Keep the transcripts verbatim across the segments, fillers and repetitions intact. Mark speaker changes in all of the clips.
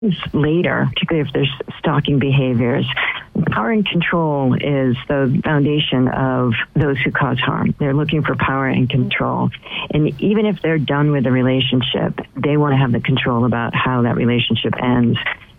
Speaker 1: later, particularly if there's stalking behaviors. Power and control is the foundation of those who cause harm. They're looking for power and control. And even if they're done with the relationship, they want to have the control about how that relationship ends.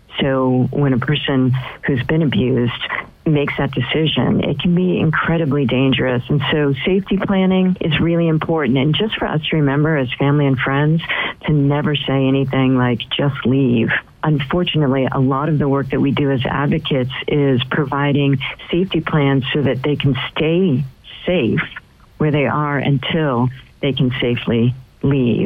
Speaker 1: So when a person who's been abused makes that decision, it can be incredibly dangerous. And so safety planning is really important. And just for us to remember as family and friends to never say anything like, just leave. Unfortunately, a lot of the work that we do as advocates is providing safety plans so that they can stay safe where they are until they can safely leave.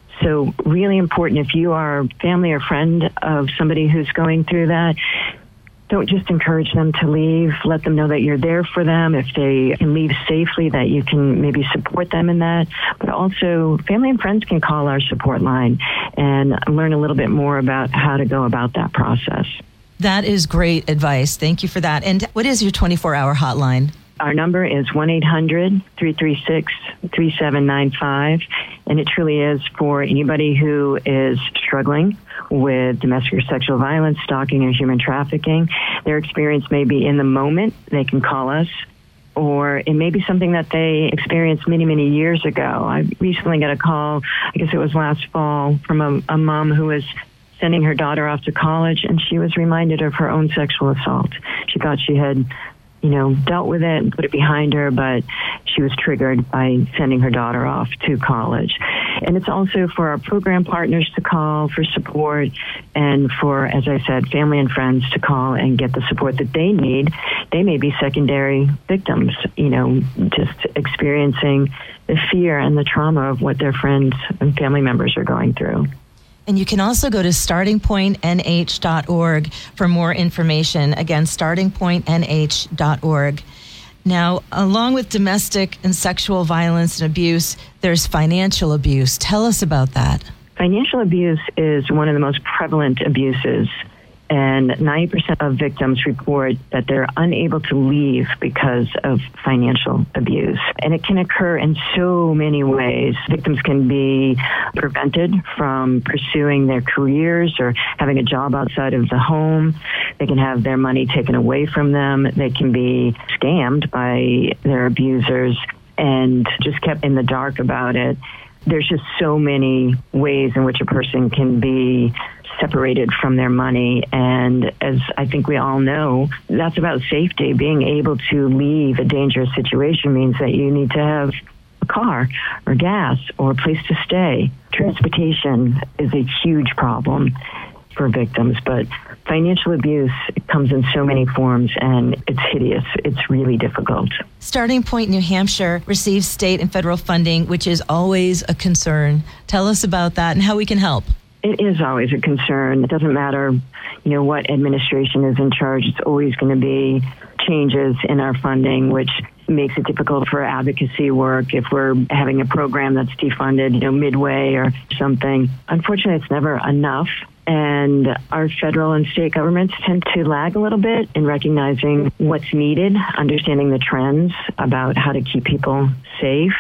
Speaker 1: So really important, if you are family or friend of somebody who's going through that, don't just encourage them to leave. Let them know that you're there for them. If they can leave safely, that you can maybe support them in that. But also, family and friends can call our support line and learn a little bit more about how to go about that process.
Speaker 2: That is great advice. Thank you for that. And what is your twenty-four hour hotline?
Speaker 1: Our number is one eight hundred, three three six, three seven nine five, and it truly is for anybody who is struggling with domestic or sexual violence, stalking, or human trafficking. Their experience may be in the moment. They can call us, or it may be something that they experienced many, many years ago. I recently got a call, I guess it was last fall, from a, a mom who was sending her daughter off to college, and she was reminded of her own sexual assault. She thought she had you know, dealt with it and put it behind her, but she was triggered by sending her daughter off to college. And it's also for our program partners to call for support and for, as I said, family and friends to call and get the support that they need. They may be secondary victims, you know, just experiencing the fear and the trauma of what their friends and family members are going through.
Speaker 2: And you can also go to starting point N H dot org for more information. Again, starting point N H dot org. Now, along with domestic and sexual violence and abuse, there's financial abuse. Tell us about that.
Speaker 1: Financial abuse is one of the most prevalent abuses, and ninety percent of victims report that they're unable to leave because of financial abuse. And it can occur in so many ways. Victims can be prevented from pursuing their careers or having a job outside of the home. They can have their money taken away from them. They can be scammed by their abusers and just kept in the dark about it. There's just so many ways in which a person can be separated from their money. And as I think we all know, that's about safety. Being able to leave a dangerous situation means that you need to have a car or gas or a place to stay. Transportation is a huge problem for victims, but financial abuse comes in so many forms, and it's hideous. It's really difficult.
Speaker 2: Starting Point New Hampshire receives state and federal funding, which is always a concern. Tell us about that and how we can help.
Speaker 1: It is always a concern. It doesn't matter, you know, what administration is in charge. It's always going to be changes in our funding, which makes it difficult for advocacy work if we're having a program that's defunded, you know, midway or something. Unfortunately, it's never enough. And our federal and state governments tend to lag a little bit in recognizing what's needed, understanding the trends about how to keep people safe.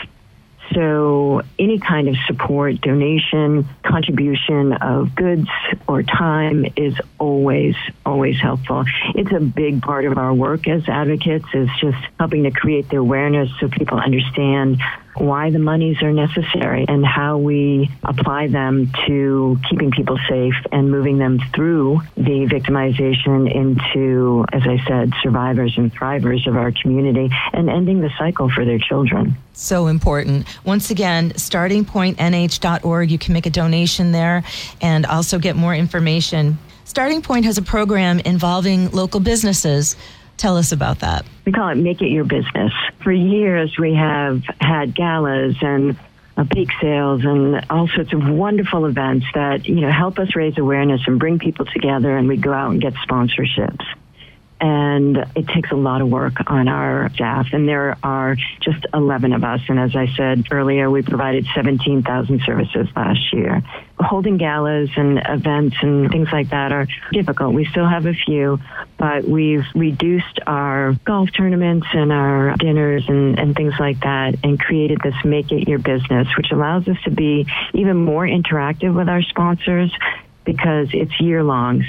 Speaker 1: So any kind of support, donation, contribution of goods or time is always, always helpful. It's a big part of our work as advocates, is just helping to create the awareness so people understand why the monies are necessary and how we apply them to keeping people safe and moving them through the victimization into, as I said, survivors and thrivers of our community and ending the cycle for their children.
Speaker 2: So important. Once again, starting point N H dot org. You can make a donation there and also get more information. Starting Point has a program involving local businesses. Tell us about that.
Speaker 1: We call it Make It Your Business. For years, we have had galas and uh, bake sales and all sorts of wonderful events that, you know, help us raise awareness and bring people together, and we go out and get sponsorships. And it takes a lot of work on our staff, and there are just eleven of us. And as I said earlier, we provided seventeen thousand services last year. Holding galas and events and things like that are difficult. We still have a few, but we've reduced our golf tournaments and our dinners and, and things like that and created this Make It Your Business, which allows us to be even more interactive with our sponsors, because it's year long.